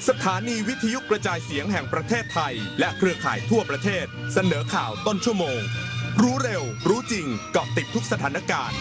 สถานีวิทยุกระจายเสียงแห่งประเทศไทยและเครือข่ายทั่วประเทศเสนอข่าวต้นชั่วโมงรู้เร็วรู้จริงเกาะติดทุกสถานการณ์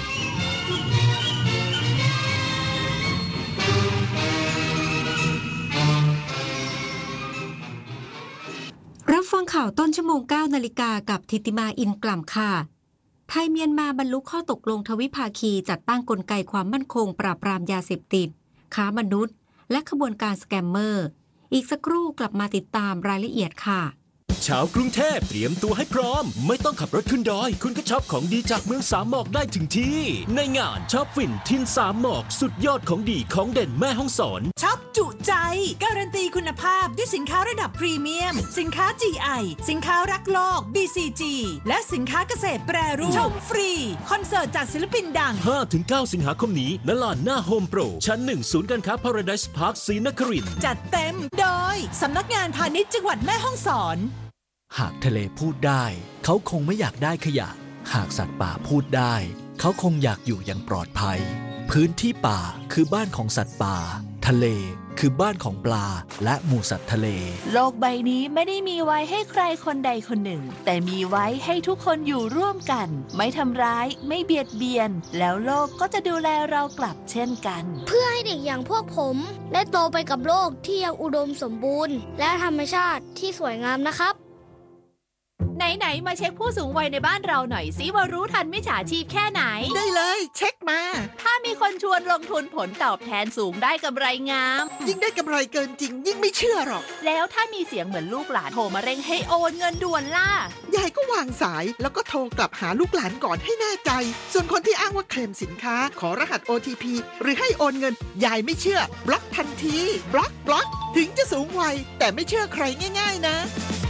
รับฟังข่าวต้นชั่วโมง 9 นาฬิกากับธิติมาอินกล่ำค่ะไทยเมียนมาบรรลุข้อตกลงทวิภาคีจัดตั้งกลไกความมั่นคงปราบปรามยาเสพติดค้ามนุษย์และขบวนการสแกมเมอร์อีกสักครู่กลับมาติดตามรายละเอียดค่ะชาวกรุงเทพเตรียมตัวให้พร้อมไม่ต้องขับรถขึ้นดอยคุณก็ช็อปของดีจากเมืองสามหมอกได้ถึงที่ในงานช็อปฟินทินสามหมอกสุดยอดของดีของเด่นแม่ฮ่องสอนช็อปจุใจการันตีคุณภาพด้วยสินค้าระดับพรีเมียมสินค้า GI สินค้ารักโลก BCG และสินค้าเกษตรแปรรูปชมฟรีคอนเสิร์ตจากศิลปินดัง 5-9 สิงหาคมนี้ณลานหน้าโฮมโปรชั้น 1 ศูนย์การค้า Paradise Park ศรีนครินทร์จัดเต็มโดยสำนักงานพาณิชย์จังหวัดแม่ฮ่องสอนหากทะเลพูดได้เขาคงไม่อยากได้ขยะหากสัตว์ป่าพูดได้เขาคงอยากอยู่อย่างปลอดภัยพื้นที่ป่าคือบ้านของสัตว์ป่าทะเลคือบ้านของปลาและหมู่สัตว์ทะเลโลกใบนี้ไม่ได้มีไว้ให้ใครคนใดคนหนึ่งแต่มีไว้ให้ทุกคนอยู่ร่วมกันไม่ทำร้ายไม่เบียดเบียนแล้วโลกก็จะดูแลเรากลับเช่นกันเพื่อให้เด็กอย่างพวกผมได้โตไปกับโลกที่ยังอุดมสมบูรณ์และธรรมชาติที่สวยงามนะครับไหนๆมาเช็คผู้สูงวัยในบ้านเราหน่อยสิว่ารู้ทันมิจฉาชีพแค่ไหนได้เลยเช็คมาถ้ามีคนชวนลงทุนผลตอบแทนสูงได้กำไรงามยิ่งได้กำไรเกินจริงยิ่งไม่เชื่อหรอกแล้วถ้ามีเสียงเหมือนลูกหลานโทรมาเร่งให้โอนเงินด่วนล่ะยายก็วางสายแล้วก็โทรกลับหาลูกหลานก่อนให้แน่ใจส่วนคนที่อ้างว่าเคลมสินค้าขอรหัส OTP หรือให้โอนเงินยายไม่เชื่อบล็อกทันทีบล็อกถึงจะสูงวัยแต่ไม่เชื่อใครง่ายๆนะ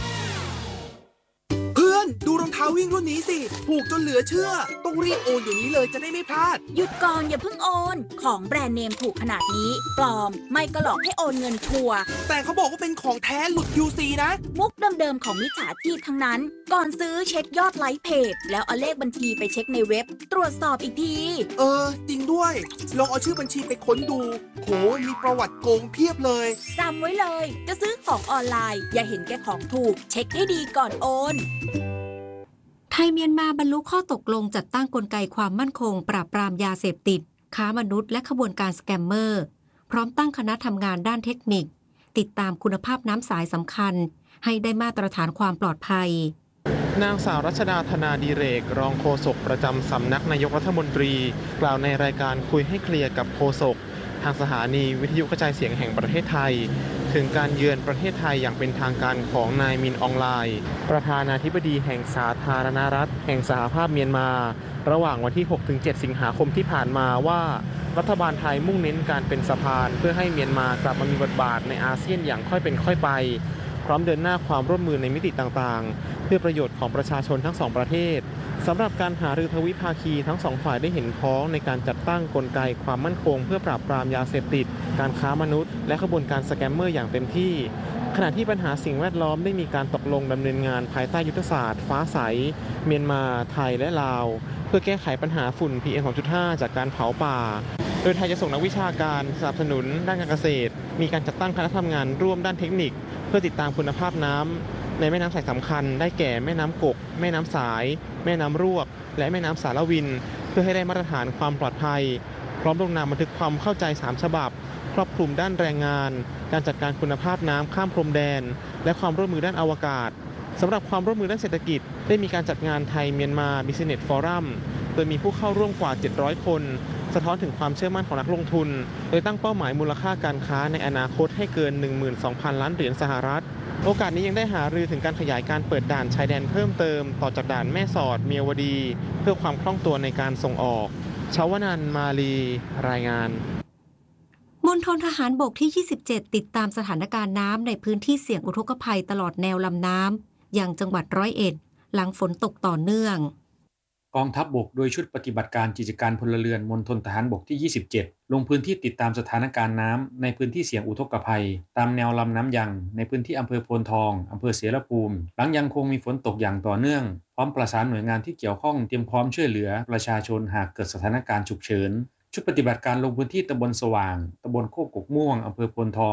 ดูรองเท้าวิ่งรุ่นนี้สิถูกจนเหลือเชื่อต้องรีบโอนอย่างนี้เลยจะได้ไม่พลาดหยุดก่อนอย่าเพิ่งโอนของแบรนด์เนมถูกขนาดนี้ปลอมไม่ก็หลอกให้โอนเงินชัวร์แต่เขาบอกว่าเป็นของแท้หลุด QC นะมุกเดิมๆของมิจฉาชีพทั้งนั้นก่อนซื้อเช็คยอดไลค์เพจแล้วเอาเลขบัญชีไปเช็คในเว็บตรวจสอบอีกทีจริงด้วยลองเอาชื่อบัญชีไปค้นดูโหมีประวัติโกงเพียบเลยจำไว้เลยจะซื้อของออนไลน์อย่าเห็นแก่ของถูกเช็คให้ดีก่อนโอนไทยเมียนมาบรรลุข้อตกลงจัดตั้งกลไกความมั่นคงปราบปรามยาเสพติดค้ามนุษย์และขบวนการสแกมเมอร์พร้อมตั้งคณะทำงานด้านเทคนิคติดตามคุณภาพน้ำสายสำคัญให้ได้มาตรฐานความปลอดภัยนางสาวรัชดาธนาดีเรกรองโฆษกประจำสำนักนายกรัฐมนตรีกล่าวในรายการคุยให้เคลียร์กับโฆษกทางสถานีวิทยุกระจายเสียงแห่งประเทศไทยถึงการเยือนประเทศไทยอย่างเป็นทางการของนายมินอองไลน์ประธานาธิบดีแห่งสาธารณรัฐแห่งสหภาพเมียนมาระหว่างวันที่ 6-7 สิงหาคมที่ผ่านมาว่ารัฐบาลไทยมุ่งเน้นการเป็นสะพานเพื่อให้เมียนมากลับมามีบทบาทในอาเซียนอย่างค่อยเป็นค่อยไปพร้อมเดินหน้าความร่วมมือในมิติต่างๆเพื่อประโยชน์ของประชาชนทั้งสองประเทศสำหรับการหารือทวิภาคีทั้งสองฝ่ายได้เห็นพ้องในการจัดตั้งกลไกความมั่นคงเพื่อปราบปรามยาเสพติดการค้ามนุษย์และขบวนการสแกมเมอร์อย่างเต็มที่ขณะที่ปัญหาสิ่งแวดล้อมได้มีการตกลงดำเนินงานภายใต้ยุทธศาสตร์ฟ้าใสเมียนมาไทยและลาวเพื่อแก้ไขปัญหาฝุ่น PM 2.5 จากการเผาป่าโดยไทยจะส่งนักวิชาการสนับสนุนด้านการเกษตรมีการจัดตั้งคณะทำงานร่วมด้านเทคนิคเพื่อติดตามคุณภาพน้ำในแม่น้ำสายสำคัญได้แก่แม่น้ำกกแม่น้ำสายแม่น้ำรวกและแม่น้ำสารวินเพื่อให้ได้มาตรฐานความปลอดภัยพร้อมลงนามบันทึกความเข้าใจ3ฉบับครอบคลุมด้านแรงงานการจัดการคุณภาพน้ำข้ามพรมแดนและความร่วมมือด้านอวกาศสำหรับความร่วมมือด้านเศรษฐกิจได้มีการจัดงานไทยเมียนมา Business Forum โดยมีผู้เข้าร่วมกว่า700คนสะท้อนถึงความเชื่อมั่นของนักลงทุนโดยตั้งเป้าหมายมูลค่าการค้าในอนาคตให้เกิน 12,000 ล้านเหรียญสหรัฐโอกาสนี้ยังได้หารือถึงการขยายการเปิดด่านชายแดนเพิ่มเติมต่อจากด่านแม่สอดเมียวดีเพื่อความคล่องตัวในการส่งออกชวนันท์มาลีรายงานมณฑลทหารบกที่ 27 ติดตามสถานการณ์น้ำในพื้นที่เสี่ยงอุทกภัยตลอดแนวลำน้ำอย่างจังหวัด101หลังฝนตกต่อเนื่องกองทัพบกโดยชุดปฏิบัติการกิจการพลเรือนมณฑลทหารบกที่ 27 ลงพื้นที่ติดตามสถานการณ์น้ำในพื้นที่เสี่ยงอุทกภัยตามแนวลำน้ำยังในพื้นที่อำเภอโพนทองอำเภอเสรภูมิหลังยังคงมีฝนตกอย่างต่อเนื่องพร้อมประสานหน่วยงานที่เกี่ยวข้องเตรียมพร้อมช่วยเหลือประชาชนหากเกิดสถานการณ์ฉุกเฉินชุดปฏิบัติการลงพื้นที่ตำบลสว่างตำบลโคกกม่วงอำเภอโพนทอง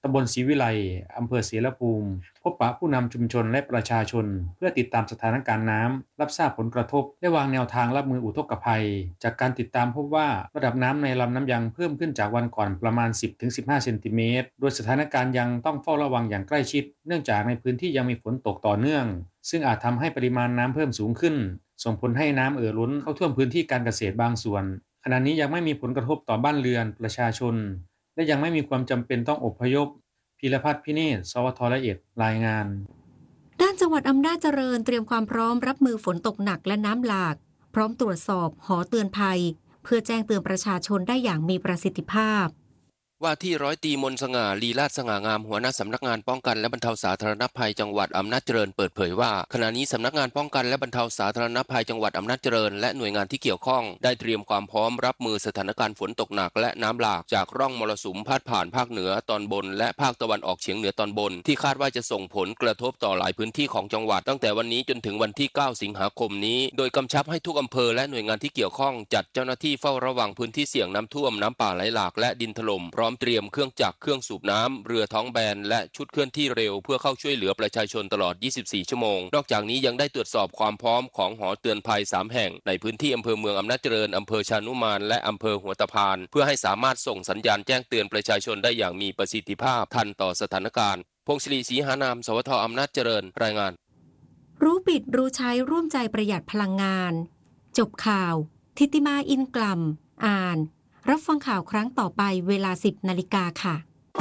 ตำบลศรีวิไลอำเภอศรีละภูมิพบปะผู้นำชุมชนและประชาชนเพื่อติดตามสถานการณ์น้ำรับทราบผลกระทบและวางแนวทางรับมืออุทกภัยจากการติดตามพบว่าระดับน้ำในลำน้ำยังเพิ่มขึ้นจากวันก่อนประมาณ 10-15 เซนติเมตรโดยสถานการณ์ยังต้องเฝ้าระวังอย่างใกล้ชิดเนื่องจากในพื้นที่ยังมีฝนตกต่อเนื่องซึ่งอาจทำให้ปริมาณน้ำเพิ่มสูงขึ้นส่งผลให้น้ำล้นเข้าท่วมพื้นที่การเกษตรบางส่วนขณะนี้ยังไม่มีผลกระทบต่อบ้านเรือนประชาชนและยังไม่มีความจำเป็นต้องอพยพพีรพัฒน์พิเนศ สวทละเอียดรายงานด้านจังหวัดอำนาจเจริญเตรียมความพร้อมรับมือฝนตกหนักและน้ำหลากพร้อมตรวจสอบหอเตือนภัยเพื่อแจ้งเตือนประชาชนได้อย่างมีประสิทธิภาพว่าที่ร้อยตรีมนต์สง่าลีลาศสง่างามหัวหน้าสำนักงานป้องกันและบรรเทาสาธารณภัยจังหวัดอำนาจเจริญเปิดเผยว่าขณะนี้สำนักงานป้องกันและบรรเทาสาธารณภัยจังหวัดอำนาจเจริญและหน่วยงานที่เกี่ยวข้องได้เตรียมความพร้อมรับมือสถานการณ์ฝนตกหนักและน้ำหลากจากร่องมรสุมพาดผ่านภาคเหนือตอนบนและภาคตะวันออกเฉียงเหนือตอนบนที่คาดว่าจะส่งผลกระทบต่อหลายพื้นที่ของจังหวัดตั้งแต่วันนี้จนถึงวันที่ 9 สิงหาคมนี้โดยกำชับให้ทุกอำเภอและหน่วยงานที่เกี่ยวข้องจัดเจ้าหน้าที่เฝ้าระวังพื้นที่เสี่ยงน้ำท่วมน้ำป่าไหลหลากและดินถล่มพร้อมเตรียมเครื่องจักรเครื่องสูบน้ำเรือท้องแบนและชุดเคลื่อนที่เร็วเพื่อเข้าช่วยเหลือประชาชนตลอด 24 ชั่วโมงนอกจากนี้ยังได้ตรวจสอบความพร้อมของหอเตือนภัย 3 แห่งในพื้นที่อำเภอเมืองอำนาจเจริญอำเภอชานุมานและอำเภอหัวตะพานเพื่อให้สามารถส่งสัญญาณแจ้งเตือนประชาชนได้อย่างมีประสิทธิภาพทันต่อสถานการณ์พงศิริศรีหานาม สวท.อำนาจเจริญรายงานรู้ปิดรู้ใช้ร่วมใจประหยัดพลังงานจบข่าวทิติมาอินกล่ำอ่านรับฟังข่าวครั้งต่อไปเวลา 10 นาฬิกาค่ะ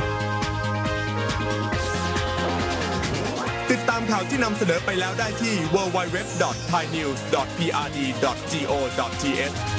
ติดตามข่าวที่นำเสนอไปแล้วได้ที่ www.thainews.prd.go.th